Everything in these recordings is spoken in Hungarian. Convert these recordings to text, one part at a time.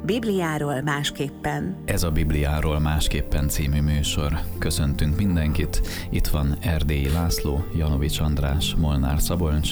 Bibliáról másképpen. Ez a Bibliáról másképpen című műsor. Köszöntünk mindenkit. Itt van Erdélyi László, Janovics András, Molnár Szabolcs,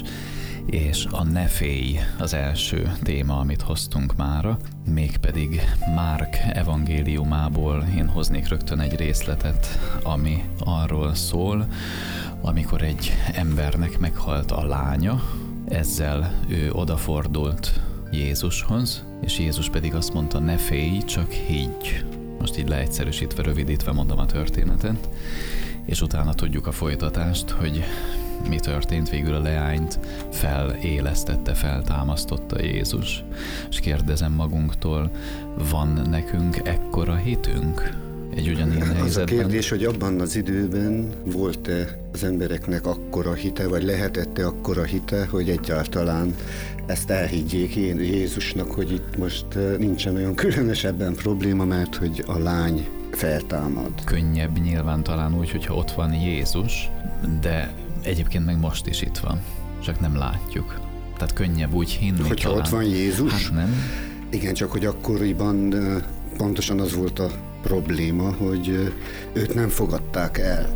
és a Ne félj az első téma, amit hoztunk mára, mégpedig Márk evangéliumából én hoznék rögtön egy részletet, ami arról szól, amikor egy embernek meghalt a lánya, ezzel ő odafordult Jézushoz, és Jézus pedig azt mondta, ne félj, csak higgy. Most így leegyszerűsítve, rövidítve mondom a történetet, és utána tudjuk a folytatást, hogy mi történt, végül a leányt felélesztette, feltámasztotta Jézus. És kérdezem magunktól, van nekünk ekkora hitünk egy ugyanilyen helyzetben? Az a kérdés, hogy abban az időben volt-e az embereknek akkora hite, vagy lehetett-e akkora hite, hogy egyáltalán ezt elhiggyék Jézusnak, hogy itt most nincsen olyan különösebben probléma, mert hogy a lány feltámad. Könnyebb nyilván talán úgy, hogyha ott van Jézus, de egyébként meg most is itt van, csak nem látjuk. Tehát könnyebb úgy hinni. Hogyha talán. Ott van Jézus? Hát nem. Igen, csak hogy akkoriban pontosan az volt a probléma, hogy őt nem fogadták el.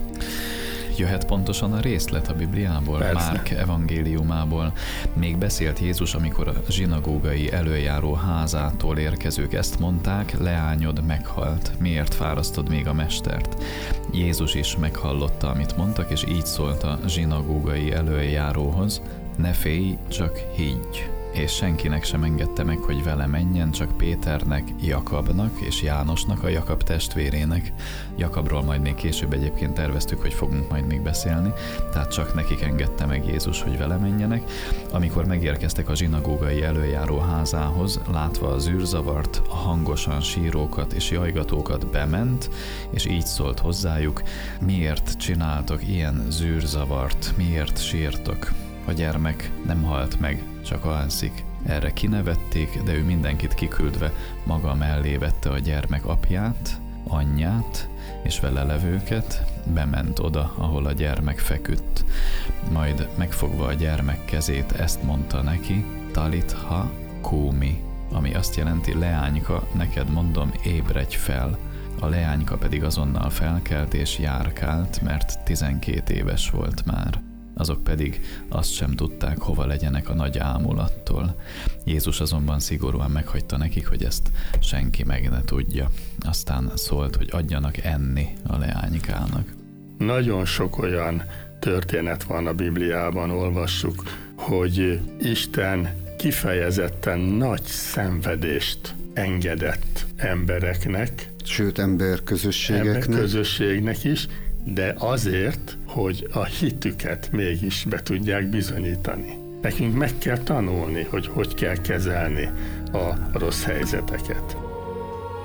Jöhet pontosan a részlet a Bibliából, Persze. Márk evangéliumából. Még beszélt Jézus, amikor a zsinagógai előjáró házától érkezők ezt mondták, leányod meghalt, miért fárasztod még a mestert? Jézus is meghallotta, amit mondtak, és így szólt a zsinagógai előjáróhoz, ne félj, csak higgy. És senkinek sem engedte meg, hogy vele menjen, csak Péternek, Jakabnak és Jánosnak, a Jakab testvérének. Jakabról majd még később egyébként terveztük, hogy fogunk majd még beszélni, tehát csak nekik engedte meg Jézus, hogy vele menjenek. Amikor megérkeztek a zsinagógai előjáró házához, látva az űrzavart, a hangosan sírókat és jajgatókat bement, és így szólt hozzájuk, miért csináltok ilyen zűrzavart, miért sírtok? A gyermek nem halt meg, csak alszik. Erre kinevették, de ő mindenkit kiküldve maga mellé vette a gyermek apját, anyját és vele levőket, bement oda, ahol a gyermek feküdt. Majd megfogva a gyermek kezét ezt mondta neki, talitha kumi, ami azt jelenti, leányka, neked mondom, ébredj fel. A leányka pedig azonnal felkelt és járkált, mert 12 éves volt már. Azok pedig azt sem tudták, hova legyenek a nagy ámulattól. Jézus azonban szigorúan meghagyta nekik, hogy ezt senki meg ne tudja. Aztán szólt, hogy adjanak enni a leánykának. Nagyon sok olyan történet van a Bibliában, olvassuk, hogy Isten kifejezetten nagy szenvedést engedett embereknek, Sőt, emberközösségnek is, de azért, hogy a hitüket mégis be tudják bizonyítani. Nekünk meg kell tanulni, hogy kell kezelni a rossz helyzeteket.